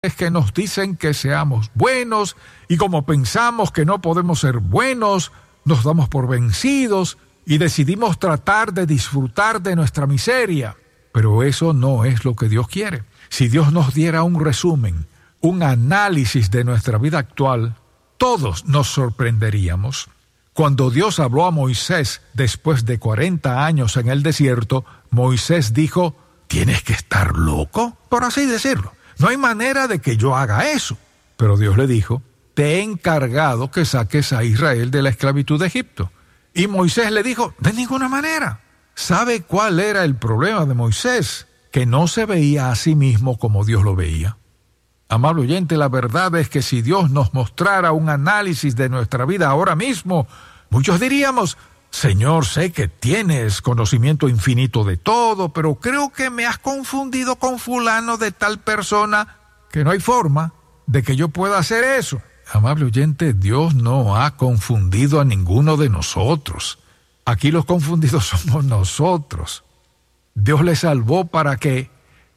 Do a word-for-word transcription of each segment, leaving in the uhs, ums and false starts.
es que nos dicen que seamos buenos y como pensamos que no podemos ser buenos, nos damos por vencidos y decidimos tratar de disfrutar de nuestra miseria. Pero eso no es lo que Dios quiere. Si Dios nos diera un resumen, un análisis de nuestra vida actual, todos nos sorprenderíamos. Cuando Dios habló a Moisés después de cuarenta años en el desierto, Moisés dijo, ¿tienes que estar loco? Por así decirlo. No hay manera de que yo haga eso. Pero Dios le dijo, te he encargado que saques a Israel de la esclavitud de Egipto. Y Moisés le dijo, de ninguna manera. ¿Sabe cuál era el problema de Moisés? Que no se veía a sí mismo como Dios lo veía. Amable oyente, la verdad es que si Dios nos mostrara un análisis de nuestra vida ahora mismo, muchos diríamos, Señor, sé que tienes conocimiento infinito de todo, pero creo que me has confundido con fulano de tal persona que no hay forma de que yo pueda hacer eso. Amable oyente, Dios no ha confundido a ninguno de nosotros. Aquí los confundidos somos nosotros. Dios le salvó para que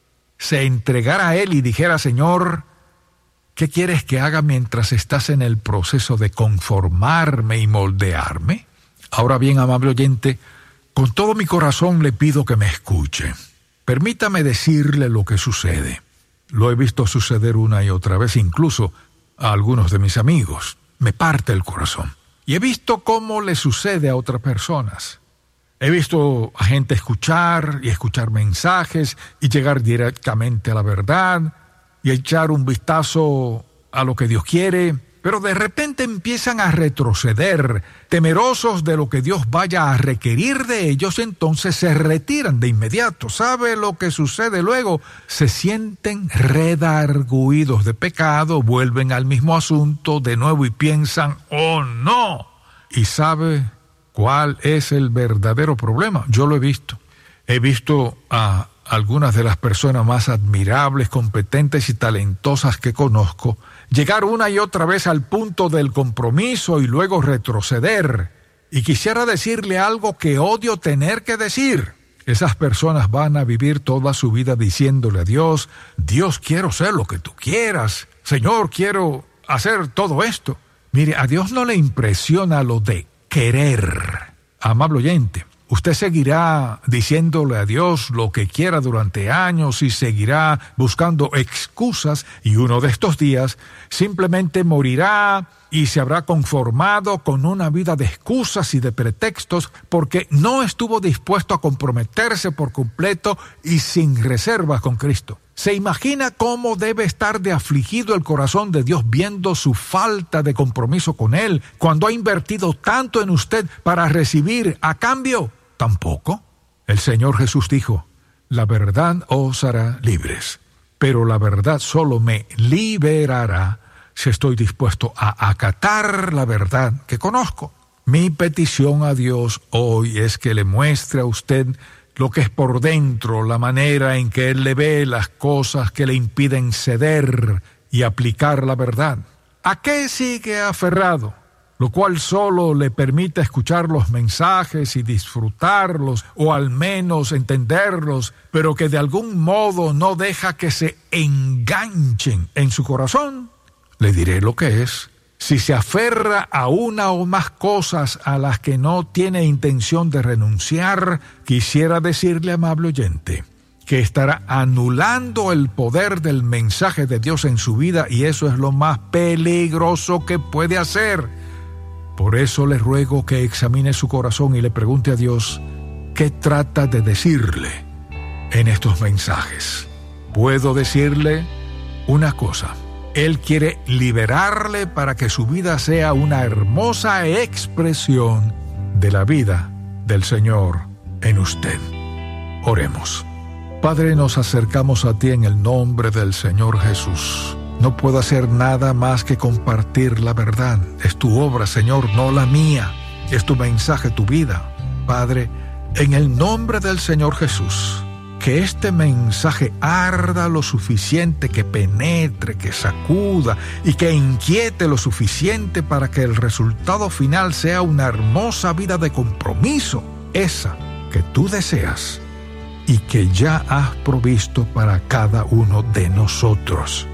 se entregara a Él y dijera, Señor, ¿qué quieres que haga mientras estás en el proceso de conformarme y moldearme? Ahora bien, amable oyente, con todo mi corazón le pido que me escuche. Permítame decirle lo que sucede. Lo he visto suceder una y otra vez, incluso a algunos de mis amigos. Me parte el corazón. Y he visto cómo le sucede a otras personas. He visto a gente escuchar y escuchar mensajes y llegar directamente a la verdad y echar un vistazo a lo que Dios quiere, pero de repente empiezan a retroceder, temerosos de lo que Dios vaya a requerir de ellos, entonces se retiran de inmediato. ¿Sabe lo que sucede luego? Se sienten redarguidos de pecado, vuelven al mismo asunto de nuevo y piensan, ¡oh no! ¿Y sabe cuál es el verdadero problema? Yo lo he visto. He visto a algunas de las personas más admirables, competentes y talentosas que conozco llegar una y otra vez al punto del compromiso y luego retroceder. Y quisiera decirle algo que odio tener que decir. Esas personas van a vivir toda su vida diciéndole a Dios, Dios, quiero ser lo que tú quieras. Señor, quiero hacer todo esto. Mire, a Dios no le impresiona lo de querer. Amable oyente, usted seguirá diciéndole a Dios lo que quiera durante años y seguirá buscando excusas y uno de estos días simplemente morirá y se habrá conformado con una vida de excusas y de pretextos porque no estuvo dispuesto a comprometerse por completo y sin reservas con Cristo. ¿Se imagina cómo debe estar de afligido el corazón de Dios viendo su falta de compromiso con Él cuando ha invertido tanto en usted para recibir a cambio? Tampoco. El Señor Jesús dijo, la verdad os hará libres, pero la verdad solo me liberará si estoy dispuesto a acatar la verdad que conozco. Mi petición a Dios hoy es que le muestre a usted lo que es por dentro, la manera en que Él le ve las cosas que le impiden ceder y aplicar la verdad. ¿A qué sigue aferrado? Lo cual solo le permite escuchar los mensajes y disfrutarlos, o al menos entenderlos, pero que de algún modo no deja que se enganchen en su corazón. Le diré lo que es. Si se aferra a una o más cosas a las que no tiene intención de renunciar, quisiera decirle, amable oyente, que estará anulando el poder del mensaje de Dios en su vida y eso es lo más peligroso que puede hacer. Por eso le ruego que examine su corazón y le pregunte a Dios qué trata de decirle en estos mensajes. Puedo decirle una cosa. Él quiere liberarle para que su vida sea una hermosa expresión de la vida del Señor en usted. Oremos. Padre, nos acercamos a ti en el nombre del Señor Jesús. No puedo hacer nada más que compartir la verdad. Es tu obra, Señor, no la mía. Es tu mensaje, tu vida. Padre, en el nombre del Señor Jesús, que este mensaje arda lo suficiente, que penetre, que sacuda y que inquiete lo suficiente para que el resultado final sea una hermosa vida de compromiso, esa que tú deseas y que ya has provisto para cada uno de nosotros.